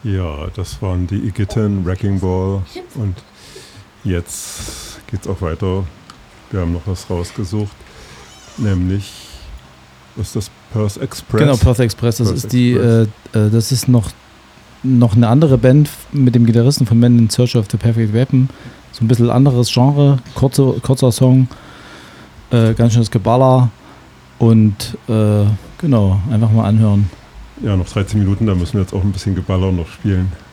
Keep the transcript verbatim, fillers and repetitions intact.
Ja, das waren die Igitten, Wrecking Ball und jetzt geht's auch weiter. Wir haben noch was rausgesucht, nämlich, was ist das, Perth Express? Genau, Perth Express, das Perth ist die, Express. äh, äh, das ist noch, noch eine andere Band mit dem Gitarristen von Men in Search of the Perfect Weapon. So ein bisschen anderes Genre, kurze, kurzer Song, äh, ganz schönes Geballer und äh, genau, einfach mal anhören. Ja, noch dreizehn Minuten, da müssen wir jetzt auch ein bisschen Geballer noch spielen.